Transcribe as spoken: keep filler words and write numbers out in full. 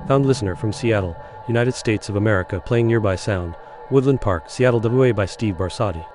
Found listener from Seattle, United States of America playing nearby sound. Woodland Park, Seattle W A by Steve Barsati.